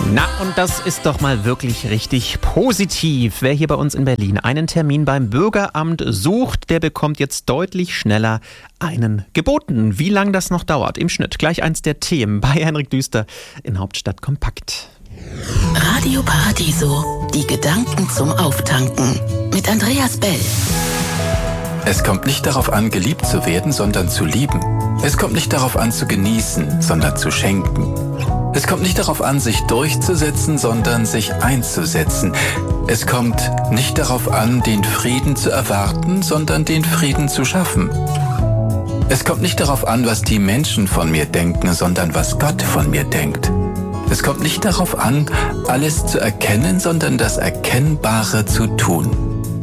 Na, und das ist doch mal wirklich richtig positiv. Wer hier bei uns in Berlin einen Termin beim Bürgeramt sucht, der bekommt jetzt deutlich schneller einen geboten. Wie lange das noch dauert im Schnitt, gleich eins der Themen bei Henrik Düster in Hauptstadt Kompakt. Radio Paradiso, die Gedanken zum Auftanken mit Andreas Bell. Es kommt nicht darauf an, geliebt zu werden, sondern zu lieben. Es kommt nicht darauf an, zu genießen, sondern zu schenken. Es kommt nicht darauf an, sich durchzusetzen, sondern sich einzusetzen. Es kommt nicht darauf an, den Frieden zu erwarten, sondern den Frieden zu schaffen. Es kommt nicht darauf an, was die Menschen von mir denken, sondern was Gott von mir denkt. Es kommt nicht darauf an, alles zu erkennen, sondern das Erkennbare zu tun.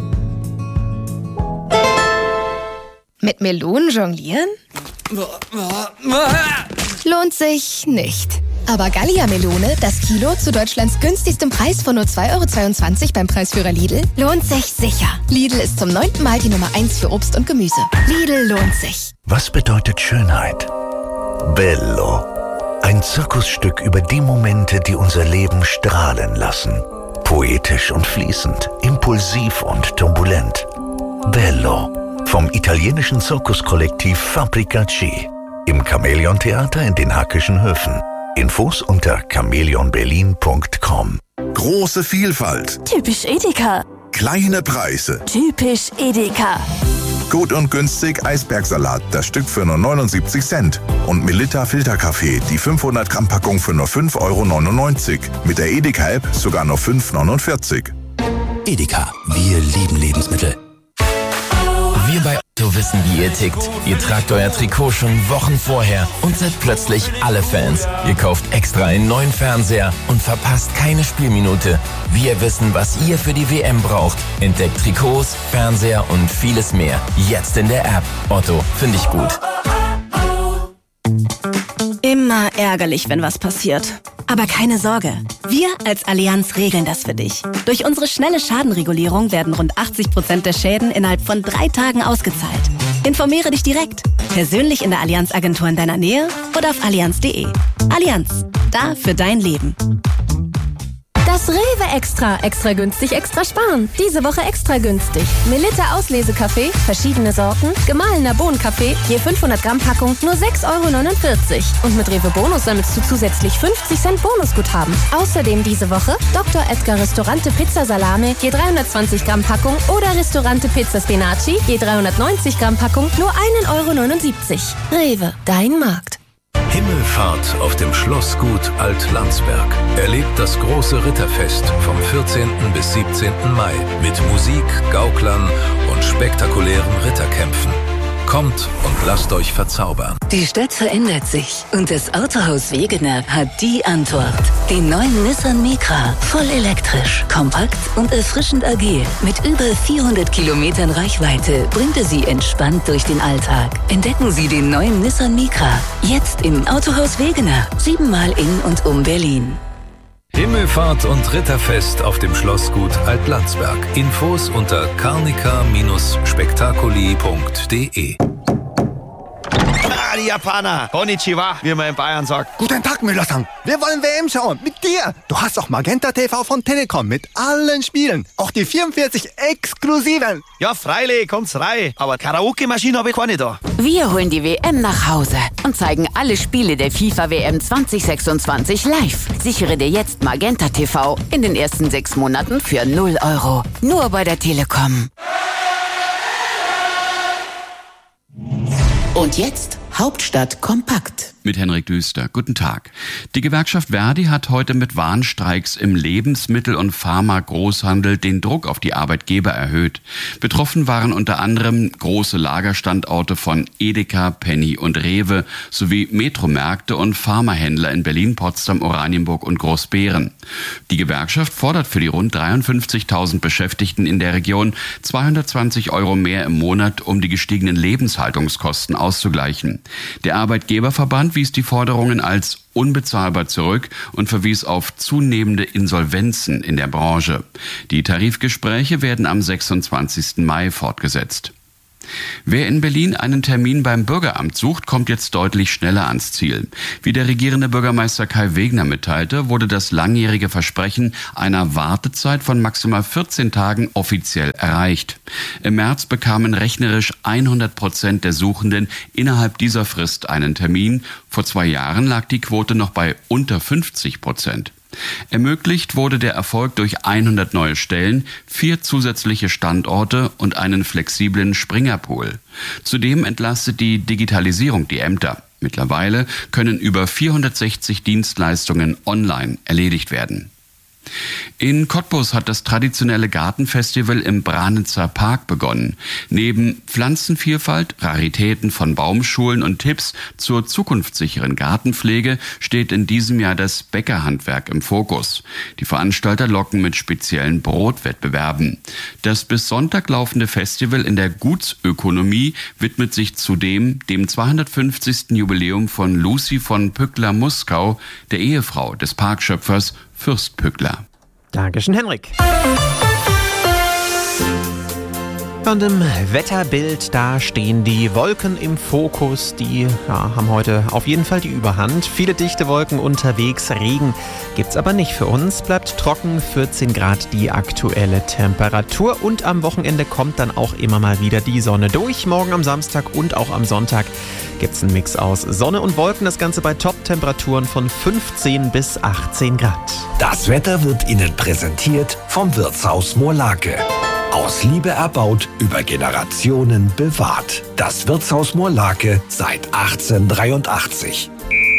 Mit Melonen jonglieren? Lohnt sich nicht. Aber Gallia-Melone, das Kilo zu Deutschlands günstigstem Preis von nur 2,22 € beim Preisführer Lidl, lohnt sich sicher. Lidl ist zum 9. Mal die Nummer 1 für Obst und Gemüse. Lidl lohnt sich. Was bedeutet Schönheit? Bello. Ein Zirkusstück über die Momente, die unser Leben strahlen lassen. Poetisch und fließend, impulsiv und turbulent. Bello. Vom italienischen Zirkuskollektiv Fabrica-C. Im Chamäleon-Theater in den Hackischen Höfen. Infos unter chamäleonberlin.com. Große Vielfalt. Typisch Edeka. Kleine Preise. Typisch Edeka. Gut und günstig Eisbergsalat, das Stück für nur 79 Cent. Und Melitta Filterkaffee, die 500 Gramm Packung für nur 5,99 €. Mit der Edeka-App sogar nur 5,49 €. Edeka, wir lieben Lebensmittel. Wir bei Otto wissen, wie ihr tickt. Ihr tragt euer Trikot schon Wochen vorher und seid plötzlich alle Fans. Ihr kauft extra einen neuen Fernseher und verpasst keine Spielminute. Wir wissen, was ihr für die WM braucht. Entdeckt Trikots, Fernseher und vieles mehr. Jetzt in der App. Otto, finde ich gut. Immer ärgerlich, wenn was passiert. Aber keine Sorge, wir als Allianz regeln das für dich. Durch unsere schnelle Schadenregulierung werden rund 80% der Schäden innerhalb von 3 Tagen ausgezahlt. Informiere dich direkt, persönlich in der Allianz-Agentur in deiner Nähe oder auf allianz.de. Allianz, da für dein Leben. Das Rewe Extra. Extra günstig, extra sparen. Diese Woche extra günstig. Melitta Auslesekaffee, verschiedene Sorten, gemahlener Bohnenkaffee, je 500 Gramm Packung, nur 6,49 €. Und mit Rewe Bonus sammelst du zusätzlich 50 Cent Bonusguthaben. Außerdem diese Woche Dr. Edgar Ristorante Pizza Salame, je 320 Gramm Packung oder Ristorante Pizza Spinaci, je 390 Gramm Packung, nur 1,79 €. Rewe, dein Markt. Himmelfahrt auf dem Schlossgut Alt-Landsberg. Erlebt das große Ritterfest vom 14. bis 17. Mai mit Musik, Gauklern und spektakulären Ritterkämpfen. Kommt und lasst euch verzaubern. Die Stadt verändert sich und das Autohaus Wegener hat die Antwort. Den neuen Nissan Micra, voll elektrisch, kompakt und erfrischend agil. Mit über 400 Kilometern Reichweite bringt er Sie entspannt durch den Alltag. Entdecken Sie den neuen Nissan Micra, jetzt im Autohaus Wegener, 7-mal in und um Berlin. Himmelfahrt und Ritterfest auf dem Schlossgut Alt-Landsberg. Infos unter carnica-spektakuli.de. Die Japaner. Konnichiwa, wie man in Bayern sagt. Guten Tag, Müller-san. Wir wollen WM schauen. Mit dir. Du hast auch Magenta TV von Telekom mit allen Spielen. Auch die 44 exklusiven. Ja, freilich, kommt's rein. Aber Karaoke-Maschine habe ich keine da. Wir holen die WM nach Hause und zeigen alle Spiele der FIFA-WM 2026 live. Sichere dir jetzt Magenta TV in den ersten 6 Monaten für 0 €. Nur bei der Telekom. Und jetzt Hauptstadt kompakt. Mit Henrik Düster. Guten Tag. Die Gewerkschaft Verdi hat heute mit Warnstreiks im Lebensmittel- und Pharma-Großhandel den Druck auf die Arbeitgeber erhöht. Betroffen waren unter anderem große Lagerstandorte von Edeka, Penny und Rewe sowie Metromärkte und Pharmahändler in Berlin, Potsdam, Oranienburg und Großbeeren. Die Gewerkschaft fordert für die rund 53.000 Beschäftigten in der Region 220 € mehr im Monat, um die gestiegenen Lebenshaltungskosten auszugleichen. Der Arbeitgeberverband wies die Forderungen als unbezahlbar zurück und verwies auf zunehmende Insolvenzen in der Branche. Die Tarifgespräche werden am 26. Mai fortgesetzt. Wer in Berlin einen Termin beim Bürgeramt sucht, kommt jetzt deutlich schneller ans Ziel. Wie der regierende Bürgermeister Kai Wegner mitteilte, wurde das langjährige Versprechen einer Wartezeit von maximal 14 Tagen offiziell erreicht. Im März bekamen rechnerisch 100% der Suchenden innerhalb dieser Frist einen Termin. Vor 2 Jahren lag die Quote noch bei unter 50%. Ermöglicht wurde der Erfolg durch 100 neue Stellen, 4 zusätzliche Standorte und einen flexiblen Springerpool. Zudem entlastet die Digitalisierung die Ämter. Mittlerweile können über 460 Dienstleistungen online erledigt werden. In Cottbus hat das traditionelle Gartenfestival im Branitzer Park begonnen. Neben Pflanzenvielfalt, Raritäten von Baumschulen und Tipps zur zukunftssicheren Gartenpflege steht in diesem Jahr das Bäckerhandwerk im Fokus. Die Veranstalter locken mit speziellen Brotwettbewerben. Das bis Sonntag laufende Festival in der Gutsökonomie widmet sich zudem dem 250. Jubiläum von Lucy von Pückler-Muskau, der Ehefrau des Parkschöpfers Fürst Pückler. Dankeschön, Henrik. Und im Wetterbild, da stehen die Wolken im Fokus. Die haben heute auf jeden Fall die Überhand. Viele dichte Wolken unterwegs. Regen gibt's aber nicht für uns. Bleibt trocken, 14 Grad die aktuelle Temperatur. Und am Wochenende kommt dann auch immer mal wieder die Sonne durch. Morgen am Samstag und auch am Sonntag gibt's einen Mix aus Sonne und Wolken. Das Ganze bei Top-Temperaturen von 15 bis 18 Grad. Das Wetter wird Ihnen präsentiert vom Wirtshaus Moorlake. Aus Liebe erbaut, über Generationen bewahrt. Das Wirtshaus Moorlake seit 1883.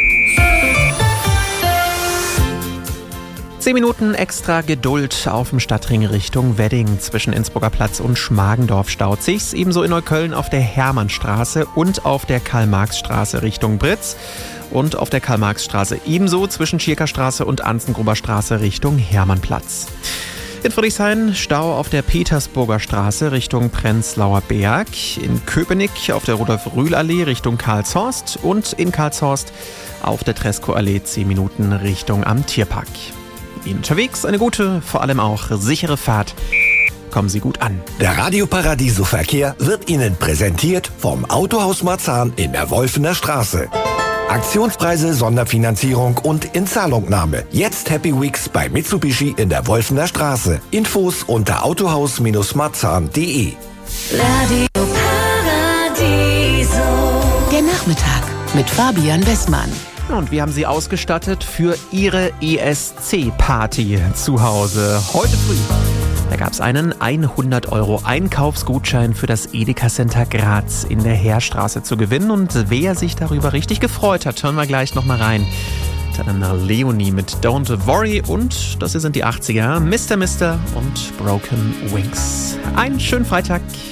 10 Minuten extra Geduld auf dem Stadtring Richtung Wedding. Zwischen Innsbrucker Platz und Schmargendorf staut sich's. Ebenso in Neukölln auf der Hermannstraße und auf der Karl-Marx-Straße Richtung Britz. Und auf der Karl-Marx-Straße ebenso zwischen Schierkerstraße und Anzengruber Straße Richtung Hermannplatz. In Friedrichshain Stau auf der Petersburger Straße Richtung Prenzlauer Berg, in Köpenick auf der Rudolf-Rühl-Allee Richtung Karlshorst und in Karlshorst auf der Treskow-Allee 10 Minuten Richtung am Tierpark. Ihnen unterwegs eine gute, vor allem auch sichere Fahrt. Kommen Sie gut an. Der Radio Paradiso Verkehr wird Ihnen präsentiert vom Autohaus Marzahn in der Wolfener Straße. Aktionspreise, Sonderfinanzierung und Inzahlungnahme. Jetzt Happy Weeks bei Mitsubishi in der Wolfener Straße. Infos unter autohaus-marzahn.de. Radio Paradiso. Der Nachmittag mit Fabian Westmann. Und wir haben Sie ausgestattet für Ihre ESC-Party zu Hause. Heute früh, da gab es einen 100€ Einkaufsgutschein für das Edeka Center Graz in der Heerstraße zu gewinnen. Und wer sich darüber richtig gefreut hat, hören wir gleich nochmal rein. Dann Leonie mit Don't Worry und das hier sind die 80er, Mr. und Broken Wings. Einen schönen Freitag.